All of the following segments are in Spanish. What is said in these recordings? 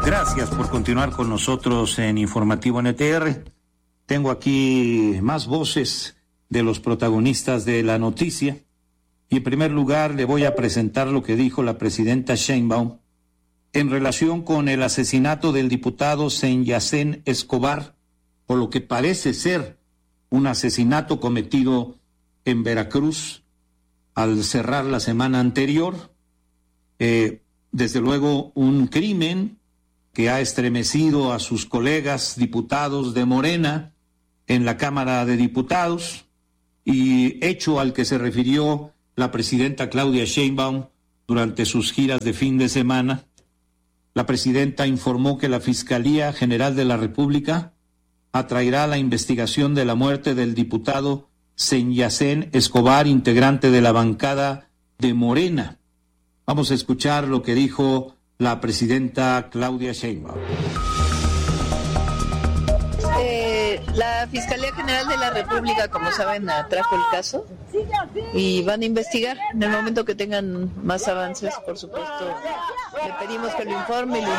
Gracias por continuar con nosotros en Informativo NTR. Tengo aquí más voces de los protagonistas de la noticia. Y en primer lugar le voy a presentar lo que dijo la presidenta Sheinbaum en relación con el asesinato del diputado Senyacén Escobar, por lo que parece ser un asesinato cometido en Veracruz al cerrar la semana anterior. Desde luego un crimen que ha estremecido a sus colegas diputados de Morena en la Cámara de Diputados, y hecho al que se refirió la presidenta Claudia Sheinbaum durante sus giras de fin de semana. La presidenta informó que la Fiscalía General de la República atraerá la investigación de la muerte del diputado Senyacén Escobar, integrante de la bancada de Morena. Vamos a escuchar lo que dijo la presidenta Claudia Sheinbaum. La Fiscalía General de la República, como saben, trajo el caso y van a investigar. En el momento que tengan más avances, por supuesto, le pedimos que lo informe y lo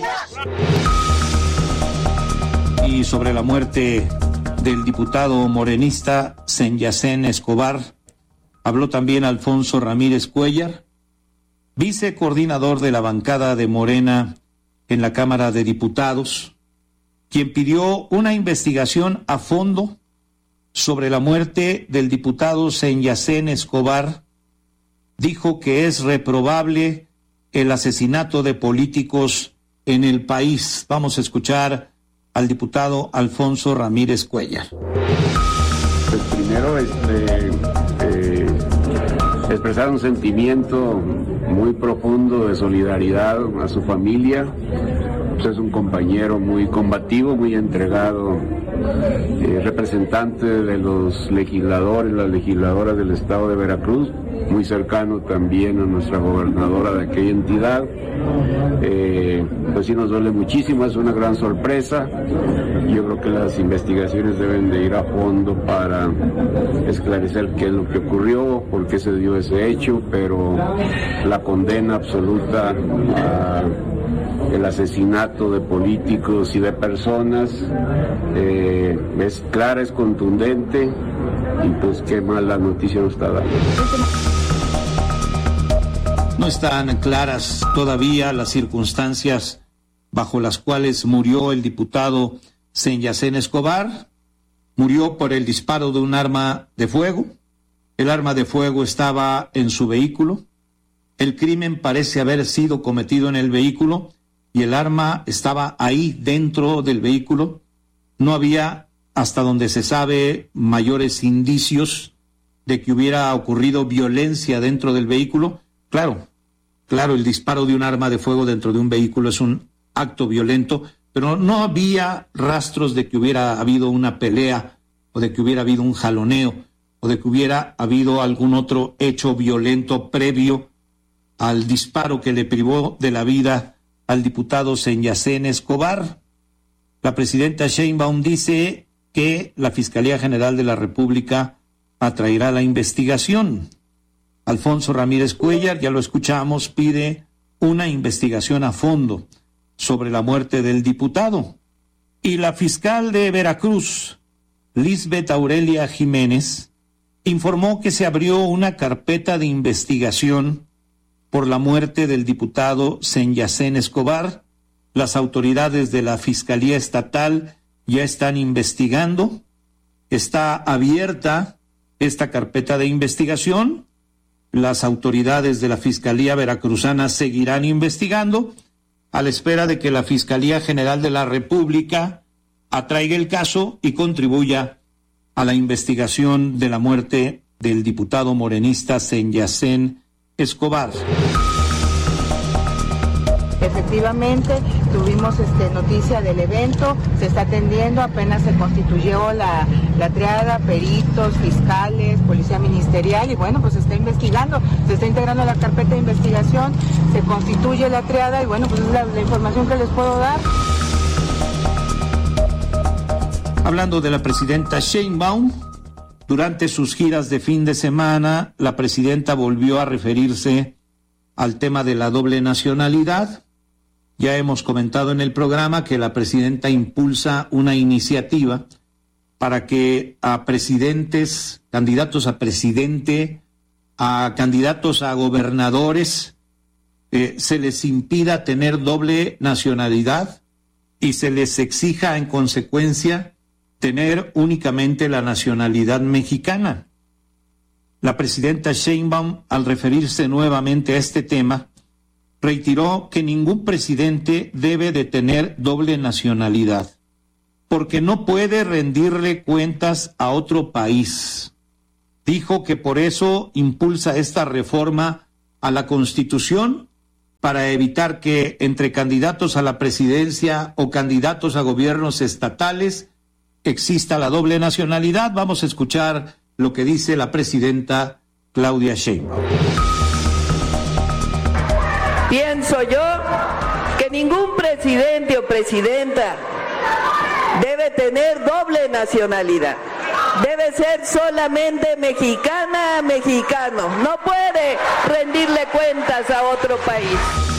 informamos. Y sobre la muerte del diputado morenista Senyacén Escobar, habló también Alfonso Ramírez Cuéllar, vicecoordinador de la bancada de Morena en la Cámara de Diputados, quien pidió una investigación a fondo sobre la muerte del diputado Senyacén Escobar. Dijo que es reprobable el asesinato de políticos en el país. Vamos a escuchar al diputado Alfonso Ramírez Cuéllar. Pues primero expresar un sentimiento muy profundo de solidaridad a su familia. Pues es un compañero muy combativo, muy entregado, representante de los legisladores, las legisladoras del estado de Veracruz, muy cercano también a nuestra gobernadora de aquella entidad. Pues sí nos duele muchísimo, es una gran sorpresa. Yo creo que las investigaciones deben de ir a fondo para esclarecer qué es lo que ocurrió, por qué se dio ese hecho, pero la condena absoluta a el asesinato de políticos y de personas es clara, es contundente, y pues qué mala noticia nos está dando. No están claras todavía las circunstancias bajo las cuales murió el diputado Senyacén Escobar. Murió por el disparo de un arma de fuego. El arma de fuego estaba en su vehículo. El crimen parece haber sido cometido en el vehículo y el arma estaba ahí dentro del vehículo. No había, hasta donde se sabe, mayores indicios de que hubiera ocurrido violencia dentro del vehículo. Claro, el disparo de un arma de fuego dentro de un vehículo es un acto violento, pero no había rastros de que hubiera habido una pelea, o de que hubiera habido un jaloneo, o de que hubiera habido algún otro hecho violento previo al disparo que le privó de la vida al diputado Senyacén Escobar. La presidenta Sheinbaum dice que la Fiscalía General de la República atraerá la investigación. Alfonso Ramírez Cuéllar, ya lo escuchamos, pide una investigación a fondo sobre la muerte del diputado. Y la fiscal de Veracruz, Lisbeth Aurelia Jiménez, informó que se abrió una carpeta de investigación por la muerte del diputado Senyacén Escobar. Las autoridades de la Fiscalía Estatal ya están investigando. Está abierta esta carpeta de investigación. Las autoridades de la Fiscalía Veracruzana seguirán investigando a la espera de que la Fiscalía General de la República atraiga el caso y contribuya a la investigación de la muerte del diputado morenista Senyacén Escobar. Efectivamente, tuvimos noticia del evento, se está atendiendo, apenas se constituyó la triada, peritos, fiscales, policía ministerial, y bueno, pues se está investigando, se está integrando a la carpeta de investigación, se constituye la triada, y bueno, pues es la información que les puedo dar. Hablando de la presidenta Sheinbaum, durante sus giras de fin de semana, la presidenta volvió a referirse al tema de la doble nacionalidad. Ya hemos comentado en el programa que la presidenta impulsa una iniciativa para que a presidentes, candidatos a presidente, a candidatos a gobernadores, se les impida tener doble nacionalidad y se les exija en consecuencia tener únicamente la nacionalidad mexicana. La presidenta Sheinbaum, al referirse nuevamente a este tema, reiteró que ningún presidente debe de tener doble nacionalidad, porque no puede rendirle cuentas a otro país. Dijo que por eso impulsa esta reforma a la Constitución para evitar que entre candidatos a la presidencia o candidatos a gobiernos estatales exista la doble nacionalidad. Vamos a escuchar lo que dice la presidenta Claudia Sheinbaum. Pienso yo que ningún presidente o presidenta debe tener doble nacionalidad. Debe ser solamente mexicana, mexicano. No puede rendirle cuentas a otro país.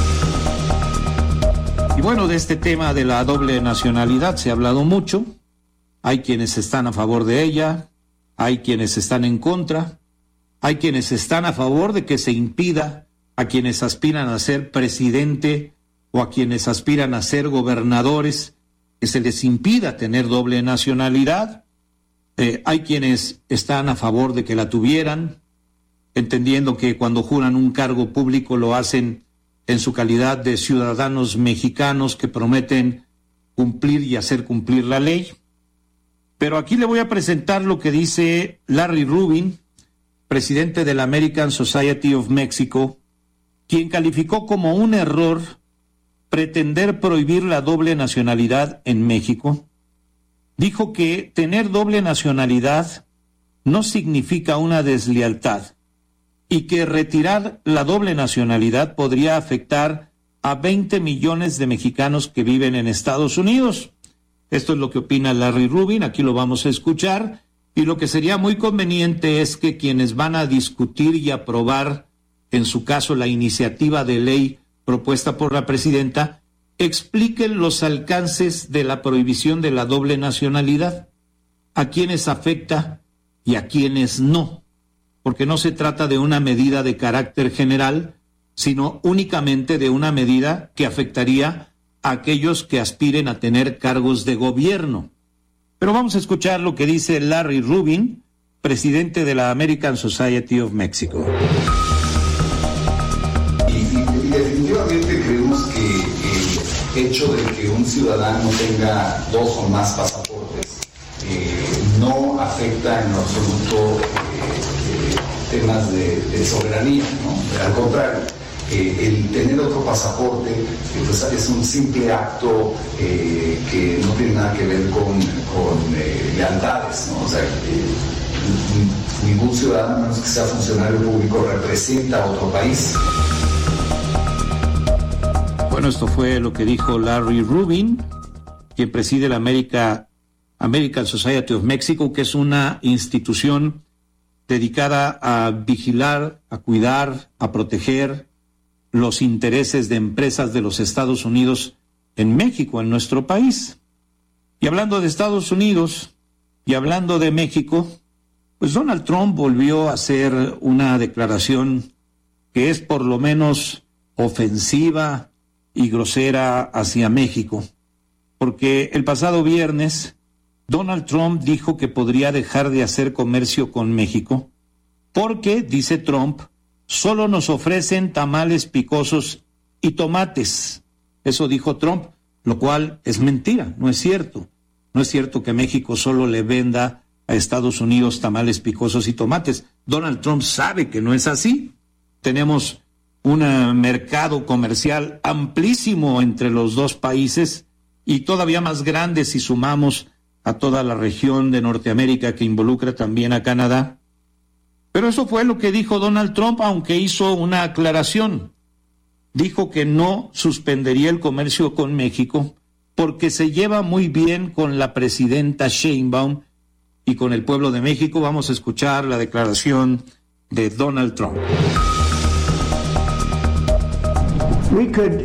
Y bueno, de este tema de la doble nacionalidad se ha hablado mucho. Hay quienes están a favor de ella, hay quienes están en contra, hay quienes están a favor de que se impida a quienes aspiran a ser presidente o a quienes aspiran a ser gobernadores, que se les impida tener doble nacionalidad. Hay quienes están a favor de que la tuvieran, entendiendo que cuando juran un cargo público lo hacen en su calidad de ciudadanos mexicanos que prometen cumplir y hacer cumplir la ley. Pero aquí le voy a presentar lo que dice Larry Rubin, presidente de la American Society of Mexico, quien calificó como un error pretender prohibir la doble nacionalidad en México. Dijo que tener doble nacionalidad no significa una deslealtad y que retirar la doble nacionalidad podría afectar a 20 millones de mexicanos que viven en Estados Unidos. Esto es lo que opina Larry Rubin, aquí lo vamos a escuchar, y lo que sería muy conveniente es que quienes van a discutir y aprobar, en su caso, la iniciativa de ley propuesta por la presidenta, expliquen los alcances de la prohibición de la doble nacionalidad, a quienes afecta y a quienes no, porque no se trata de una medida de carácter general, sino únicamente de una medida que afectaría a aquellos que aspiren a tener cargos de gobierno. Pero vamos a escuchar lo que dice Larry Rubin, presidente de la American Society of Mexico. Y definitivamente creemos que el hecho de que un ciudadano tenga dos o más pasaportes no afecta en absoluto temas de soberanía, ¿no? Al contrario, el tener otro pasaporte pues es un simple acto que no tiene nada que ver con lealtades, ¿no? O sea, ningún ciudadano, a menos que sea funcionario público, representa a otro país. Bueno, esto fue lo que dijo Larry Rubin, quien preside la American Society of Mexico, que es una institución dedicada a vigilar, a cuidar, a proteger los intereses de empresas de los Estados Unidos en México, en nuestro país. Y hablando de Estados Unidos y hablando de México, pues Donald Trump volvió a hacer una declaración que es por lo menos ofensiva y grosera hacia México, porque el pasado viernes Donald Trump dijo que podría dejar de hacer comercio con México porque, dice Trump, solo nos ofrecen tamales picosos y tomates. Eso dijo Trump, lo cual es mentira, no es cierto. No es cierto que México solo le venda a Estados Unidos tamales picosos y tomates. Donald Trump sabe que no es así. Tenemos un mercado comercial amplísimo entre los dos países y todavía más grande si sumamos a toda la región de Norteamérica que involucra también a Canadá. Pero eso fue lo que dijo Donald Trump, aunque hizo una aclaración. Dijo que no suspendería el comercio con México porque se lleva muy bien con la presidenta Sheinbaum y con el pueblo de México. Vamos a escuchar la declaración de Donald Trump. We could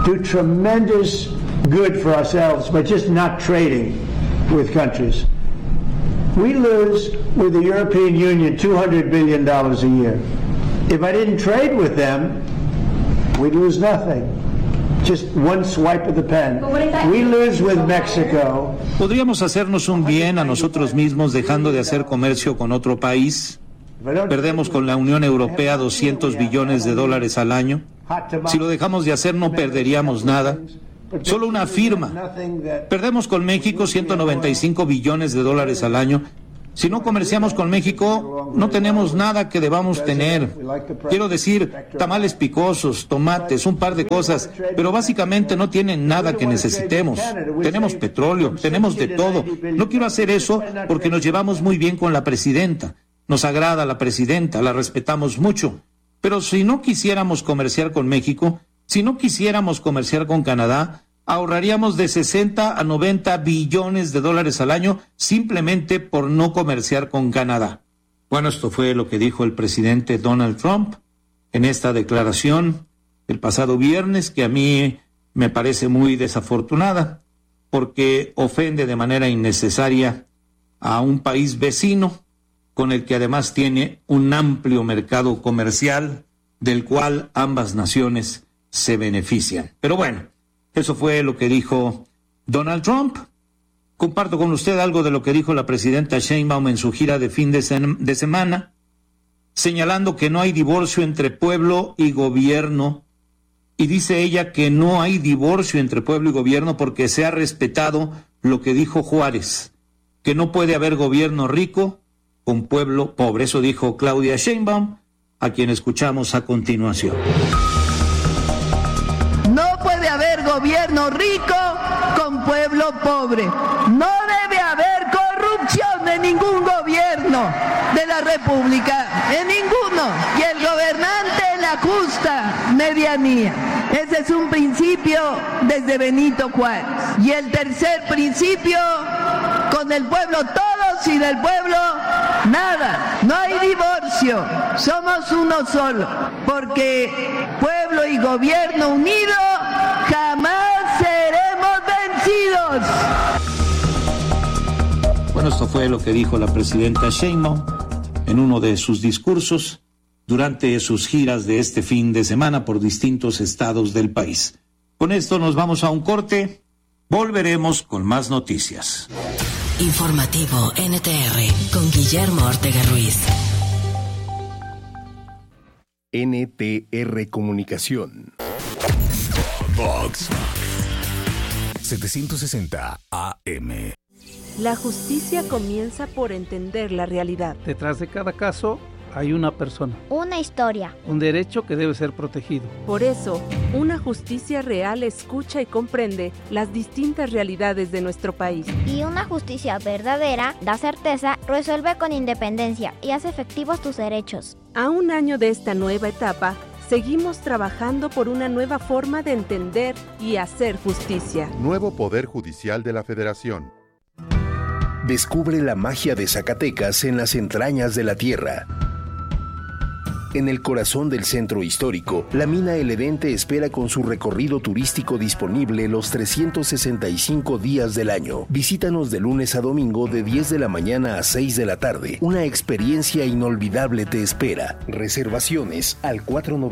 do tremendous good for ourselves by just not trading with countries. We lose with the European Union $200 billion a year. If I didn't trade with them, we'd lose nothing. Just one swipe of the pen. We lose with Mexico. ¿Podríamos hacernos un bien a nosotros mismos dejando de hacer comercio con otro país? Perdemos con la Unión Europea $200 billones al año. Si lo dejamos de hacer no perderíamos nada. Solo una firma. Perdemos con México $195 billones al año. Si no comerciamos con México, no tenemos nada que debamos tener. Quiero decir, tamales picosos, tomates, un par de cosas, pero básicamente no tienen nada que necesitemos. Tenemos petróleo, tenemos de todo. No quiero hacer eso porque nos llevamos muy bien con la presidenta. Nos agrada la presidenta, la respetamos mucho. Pero si no quisiéramos comerciar con México, si no quisiéramos comerciar con Canadá, ahorraríamos de 60 a 90 billones de dólares al año simplemente por no comerciar con Canadá. Bueno, esto fue lo que dijo el presidente Donald Trump en esta declaración el pasado viernes, que a mí me parece muy desafortunada, porque ofende de manera innecesaria a un país vecino con el que además tiene un amplio mercado comercial del cual ambas naciones se benefician. Pero bueno, eso fue lo que dijo Donald Trump. Comparto con usted algo de lo que dijo la presidenta Sheinbaum en su gira de fin de semana, señalando que no hay divorcio entre pueblo y gobierno. Y dice ella que no hay divorcio entre pueblo y gobierno porque se ha respetado lo que dijo Juárez, que no puede haber gobierno rico con pueblo pobre. Eso dijo Claudia Sheinbaum, a quien escuchamos a continuación. No puede haber gobierno rico con pueblo pobre. No debe haber corrupción en ningún gobierno de la República, en ninguno. Y el gobernante en la justa medianía. Ese es un principio desde Benito Juárez. Y el tercer principio, con el pueblo todos, sin el pueblo nada. No hay divorcio, somos uno solo. Porque pueblo y gobierno unido, jamás seremos vencidos. Bueno, esto fue lo que dijo la presidenta Sheinbaum en uno de sus discursos durante sus giras de este fin de semana por distintos estados del país. Con esto nos vamos a un corte. Volveremos con más noticias. Informativo NTR con Guillermo Ortega Ruiz. NTR Comunicación. Vox 760 AM. La justicia comienza por entender la realidad. Detrás de cada caso hay una persona. Una historia. Un derecho que debe ser protegido. Por eso, una justicia real escucha y comprende las distintas realidades de nuestro país. Y una justicia verdadera da certeza, resuelve con independencia y hace efectivos tus derechos. A un año de esta nueva etapa, seguimos trabajando por una nueva forma de entender y hacer justicia. Nuevo Poder Judicial de la Federación. Descubre la magia de Zacatecas en las entrañas de la tierra. En el corazón del centro histórico, la mina El Edén te espera con su recorrido turístico disponible los 365 días del año. Visítanos de lunes a domingo de 10 de la mañana a 6 de la tarde. Una experiencia inolvidable te espera. Reservaciones al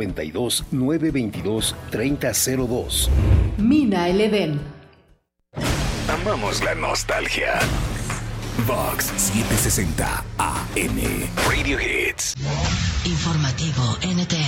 492-922-3002. Mina El Edén. Amamos la nostalgia. Vox 760 AM. Radio Hits. Informativo NTR.